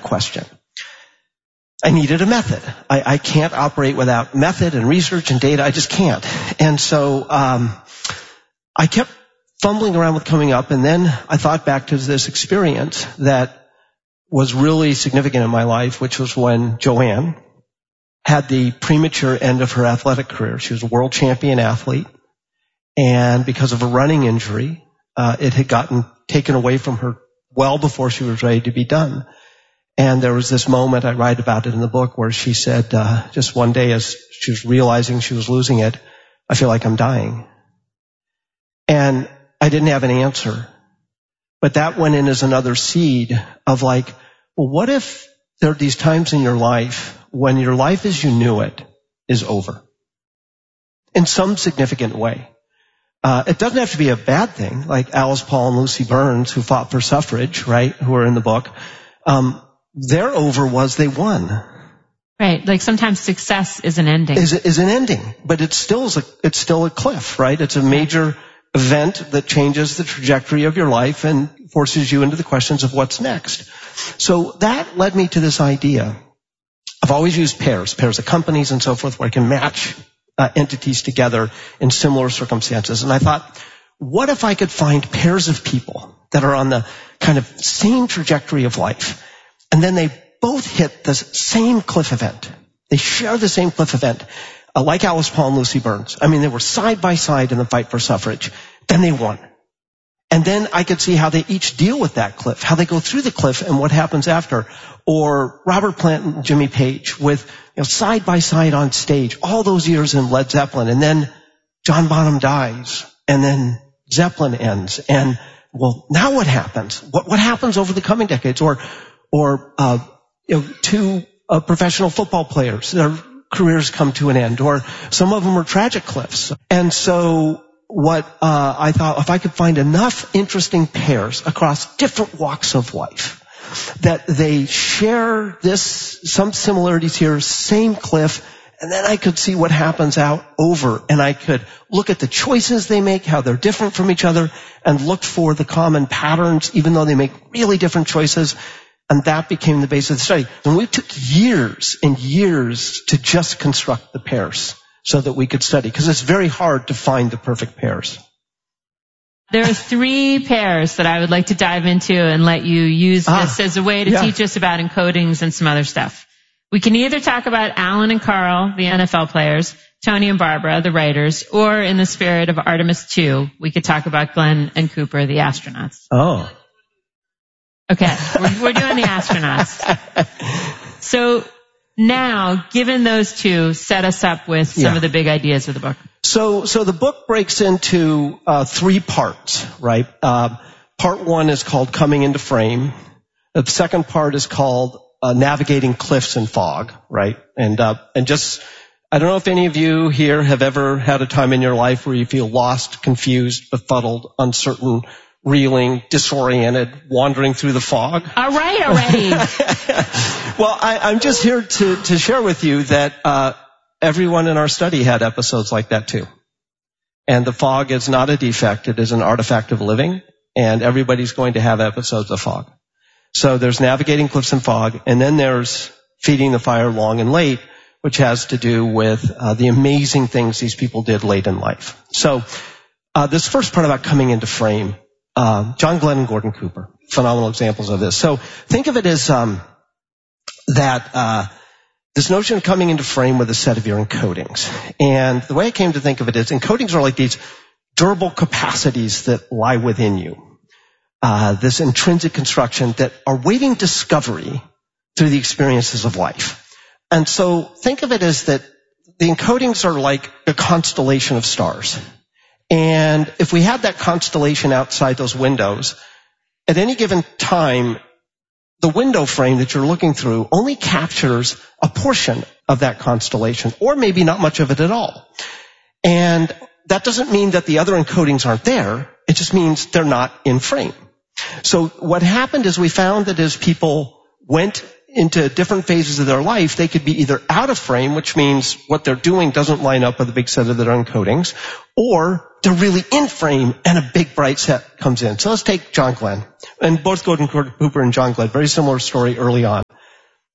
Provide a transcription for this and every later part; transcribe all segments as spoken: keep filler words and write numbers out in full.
question. I needed a method. I, I can't operate without method and research and data. I just can't. And so um, I kept fumbling around with coming up, and then I thought back to this experience that was really significant in my life, which was when Joanne had the premature end of her athletic career. She was a world champion athlete, and because of a running injury, uh, it had gotten taken away from her well before she was ready to be done. And there was this moment, I write about it in the book, where she said, uh, just one day as she was realizing she was losing it, I feel like I'm dying. And I didn't have an answer. But that went in as another seed of like, well, what if there are these times in your life when your life as you knew it is over? In some significant way. Uh, it doesn't have to be a bad thing, like Alice Paul and Lucy Burns, who fought for suffrage, right, who are in the book. Um, their over was they won. Right, like sometimes success is an ending. Is, is an ending, but it still is a, it's still a cliff, right? It's a major event that changes the trajectory of your life and forces you into the questions of what's next. So that led me to this idea. I've always used pairs, pairs of companies and so forth, where I can match uh, entities together in similar circumstances. And I thought, what if I could find pairs of people that are on the kind of same trajectory of life, and then they both hit the same cliff event. They share the same cliff event, uh, like Alice Paul and Lucy Burns. I mean, they were side by side in the fight for suffrage. Then they won. And then I could see how they each deal with that cliff, how they go through the cliff and what happens after. Or Robert Plant and Jimmy Page with, you know, side by side on stage, all those years in Led Zeppelin. And then John Bonham dies. And then Zeppelin ends. And, well, now what happens? What, what happens over the coming decades? Or, or, uh, you know, two uh, professional football players, their careers come to an end, or some of them are tragic cliffs. And so what uh, I thought, if I could find enough interesting pairs across different walks of life, that they share this, some similarities here, same cliff, and then I could see what happens out over, and I could look at the choices they make, how they're different from each other, and look for the common patterns, even though they make really different choices. And that became the basis of the study. And we took years and years to just construct the pairs so that we could study, because it's very hard to find the perfect pairs. There are three pairs that I would like to dive into and let you use ah, this as a way to yeah. teach us about encodings and some other stuff. We can either talk about Alan and Carl, the N F L players, Tony and Barbara, the writers, or in the spirit of Artemis two, we could talk about Glenn and Cooper, the astronauts. Oh. Okay, we're, we're doing the astronauts. So now, given those two, set us up with some yeah. of the big ideas of the book. So, so the book breaks into uh, three parts, right? Uh, part one is called Coming into Frame. The second part is called uh, Navigating Cliffs and Fog, right? And uh, and just, I don't know if any of you here have ever had a time in your life where you feel lost, confused, befuddled, uncertain, reeling, disoriented, wandering through the fog. All right already. Well, I, I'm just here to, to share with you that uh, everyone in our study had episodes like that too. And the fog is not a defect. It is an artifact of living. And everybody's going to have episodes of fog. So there's Navigating Cliffs and Fog. And then there's Feeding the Fire Long and Late, which has to do with uh, the amazing things these people did late in life. So uh, this first part about coming into frame, Uh, John Glenn and Gordon Cooper, phenomenal examples of this. So think of it as um, that uh, this notion of coming into frame with a set of your encodings. And the way I came to think of it is encodings are like these durable capacities that lie within you, uh, this intrinsic construction that are waiting discovery through the experiences of life. And so think of it as that the encodings are like a constellation of stars. And if we had that constellation outside those windows, at any given time, the window frame that you're looking through only captures a portion of that constellation, or maybe not much of it at all. And that doesn't mean that the other encodings aren't there. It just means they're not in frame. So what happened is we found that as people went into different phases of their life, they could be either out of frame, which means what they're doing doesn't line up with a big set of their encodings, or they're really in frame and a big bright set comes in. So let's take John Glenn. And both Gordon Cooper and John Glenn, very similar story early on.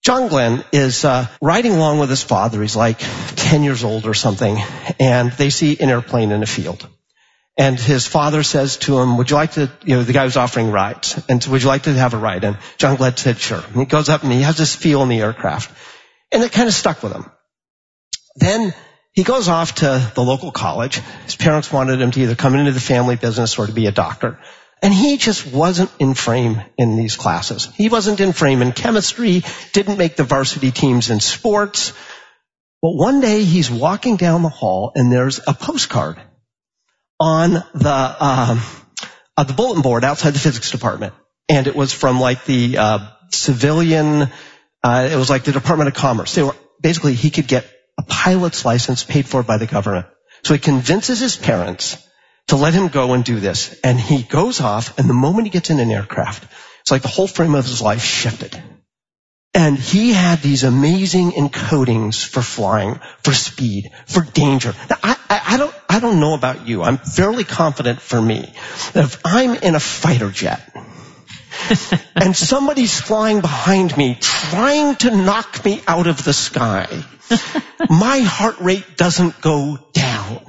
John Glenn is uh, riding along with his father. He's like ten years old or something, and they see an airplane in a field. And his father says to him, would you like to, you know, the guy was offering rides, and so, would you like to have a ride? And John Glenn said, sure. And he goes up and he has this feel in the aircraft. And it kind of stuck with him. Then he goes off to the local college. His parents wanted him to either come into the family business or to be a doctor. And he just wasn't in frame in these classes. He wasn't in frame in chemistry, didn't make the varsity teams in sports. But one day he's walking down the hall and there's a postcard on the, um, uh, the bulletin board outside the physics department. And it was from like the, uh, civilian, uh, it was like the Department of Commerce. They were, basically he could get a pilot's license paid for by the government. So he convinces his parents to let him go and do this. And he goes off, and the moment he gets in an aircraft, it's like the whole frame of his life shifted. And he had these amazing encodings for flying, for speed, for danger. Now, I, I, I don't, I don't know about you. I'm fairly confident for me that if I'm in a fighter jet and somebody's flying behind me trying to knock me out of the sky, my heart rate doesn't go down.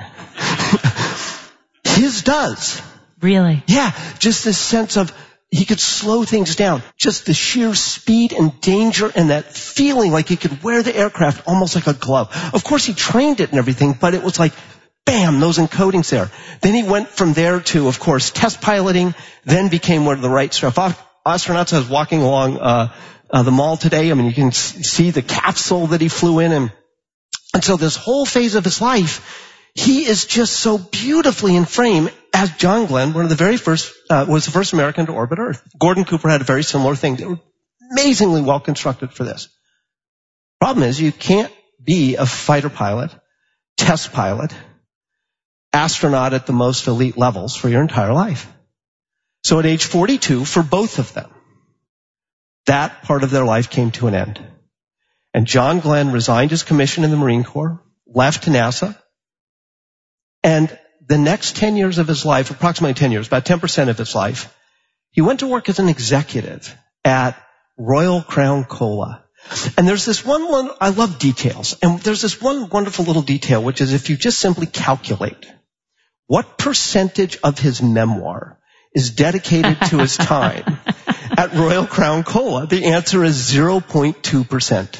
His does. Really? Yeah, just this sense of he could slow things down. Just the sheer speed and danger and that feeling like he could wear the aircraft almost like a glove. Of course, he trained it and everything, but it was like, bam, those encodings there. Then he went from there to, of course, test piloting, then became one of the right stuff. Astronauts, I was walking along uh, uh the mall today. I mean, you can see the capsule that he flew in. And, and so this whole phase of his life, he is just so beautifully in frame as John Glenn, one of the very first, uh, was the first American to orbit Earth. Gordon Cooper had a very similar thing. They were amazingly well constructed for this. Problem is, you can't be a fighter pilot, test pilot, astronaut at the most elite levels for your entire life. So at age forty-two, for both of them, that part of their life came to an end. And John Glenn resigned his commission in the Marine Corps, left NASA, and the next ten years of his life, approximately ten years, about ten percent of his life, he went to work as an executive at Royal Crown Cola. And there's this one, one, I love details, and there's this one wonderful little detail, which is if you just simply calculate what percentage of his memoir is dedicated to his time at Royal Crown Cola, the answer is zero point two percent.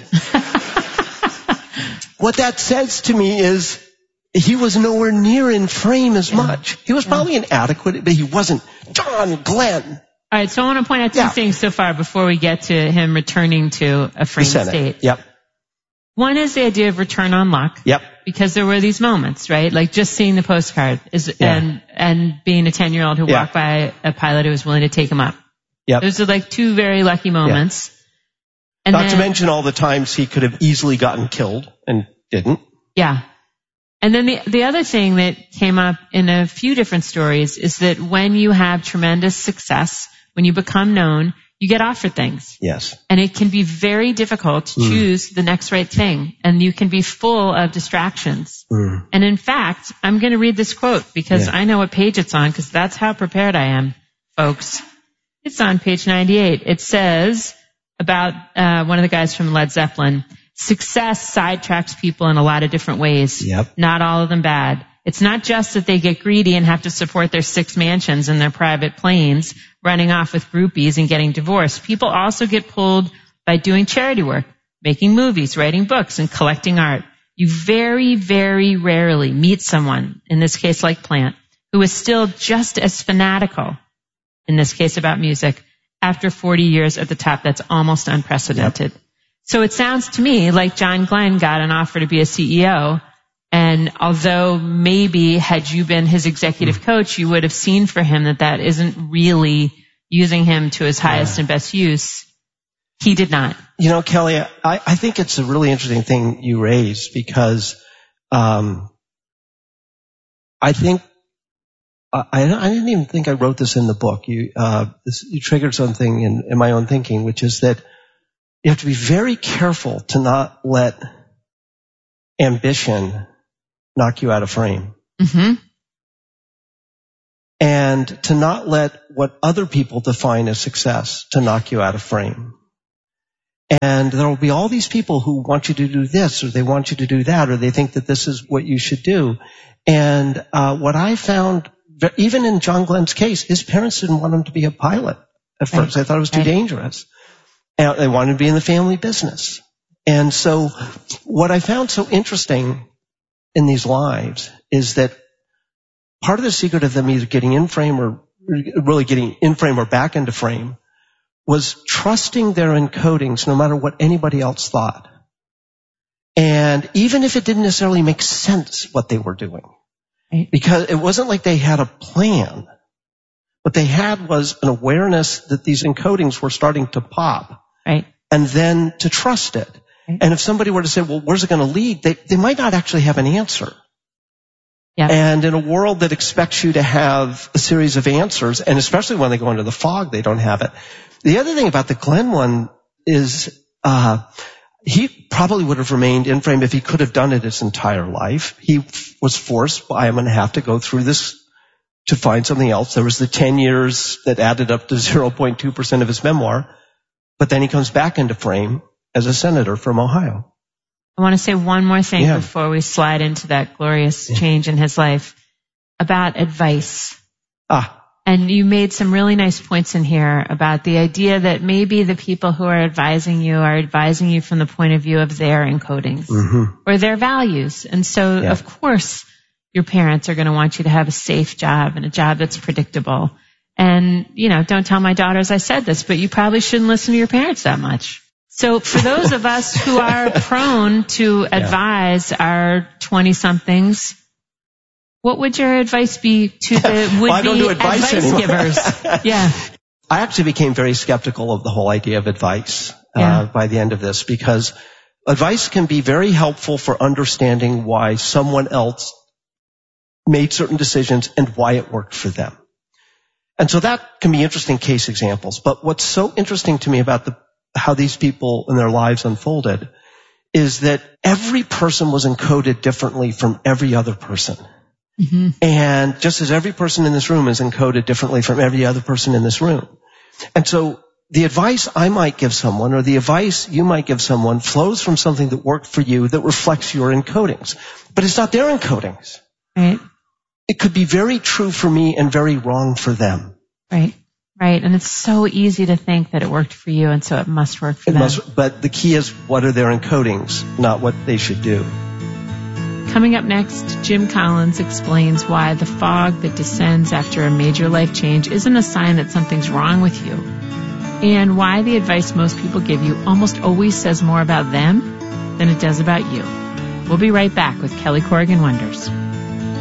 What that says to me is, he was nowhere near in frame as much. He was probably inadequate, but he wasn't John Glenn. All right, so I want to point out two yeah. things so far before we get to him returning to a frame state. Yep. One is the idea of return on luck. Yep. Because there were these moments, right? Like just seeing the postcard is, yeah. and and being a ten-year-old who yeah. walked by a pilot who was willing to take him up. Yep. Those are like two very lucky moments. Yeah. And Not then, to mention all the times he could have easily gotten killed and didn't. Yeah. And then the, the other thing that came up in a few different stories is that when you have tremendous success, when you become known, you get offered things. Yes. And it can be very difficult to mm. choose the next right thing. And you can be full of distractions. Mm. And in fact, I'm going to read this quote because yeah. I know what page it's on because that's how prepared I am, folks. It's on page ninety-eight. It says about uh, one of the guys from Led Zeppelin, success sidetracks people in a lot of different ways. Yep. Not all of them bad. It's not just that they get greedy and have to support their six mansions and their private planes, running off with groupies and getting divorced. People also get pulled by doing charity work, making movies, writing books, and collecting art. You very, very rarely meet someone, in this case like Plant, who is still just as fanatical, in this case about music, after forty years at the top. That's almost unprecedented. Yep. So it sounds to me like John Glenn got an offer to be a C E O, and although maybe had you been his executive coach, you would have seen for him that that isn't really using him to his highest yeah. and best use. He did not. You know, Kelly, I, I think it's a really interesting thing you raise because um, I think I, I didn't even think I wrote this in the book. You, uh, this, you triggered something in, in my own thinking, which is that you have to be very careful to not let ambition knock you out of frame. Mm-hmm. And to not let what other people define as success to knock you out of frame. And there will be all these people who want you to do this, or they want you to do that, or they think that this is what you should do. And uh, what I found, even in John Glenn's case, his parents didn't want him to be a pilot at first. Right. They thought it was too right. dangerous. And they wanted to be in the family business. And so what I found so interesting in these lives is that part of the secret of them either getting in frame or really getting in frame or back into frame was trusting their encodings no matter what anybody else thought. And even if it didn't necessarily make sense what they were doing, right. because it wasn't like they had a plan. What they had was an awareness that these encodings were starting to pop. Right. And then to trust it. Right. And if somebody were to say, well, where's it going to lead? They, they might not actually have an answer. Yeah. And in a world that expects you to have a series of answers, and especially when they go into the fog, they don't have it. The other thing about the Glenn one is, uh, he probably would have remained in frame if he could have done it his entire life. He f- was forced by, I'm going to have to go through this to find something else. There was the ten years that added up to zero point two percent of his memoir. But then he comes back into frame as a senator from Ohio. I want to say one more thing yeah. before we slide into that glorious yeah. change in his life about advice. Ah. And you made some really nice points in here about the idea that maybe the people who are advising you are advising you from the point of view of their encodings mm-hmm. or their values. And so, yeah. of course, your parents are going to want you to have a safe job and a job that's predictable. And, you know, don't tell my daughters I said this, but you probably shouldn't listen to your parents that much. So for those of us who are prone to advise yeah. our twenty-somethings, what would your advice be to the would-be well, advice, advice givers? Yeah. I actually became very skeptical of the whole idea of advice yeah. uh, by the end of this, because advice can be very helpful for understanding why someone else made certain decisions and why it worked for them. And so that can be interesting case examples. But what's so interesting to me about the how these people and their lives unfolded is that every person was encoded differently from every other person. Mm-hmm. And just as every person in this room is encoded differently from every other person in this room. And so the advice I might give someone or the advice you might give someone flows from something that worked for you that reflects your encodings. But it's not their encodings. Right. It could be very true for me and very wrong for them. Right. Right. And it's so easy to think that it worked for you and so it must work for it them. Must, but the key is what are their encodings, not what they should do. Coming up next, Jim Collins explains why the fog that descends after a major life change isn't a sign that something's wrong with you, and why the advice most people give you almost always says more about them than it does about you. We'll be right back with Kelly Corrigan Wonders.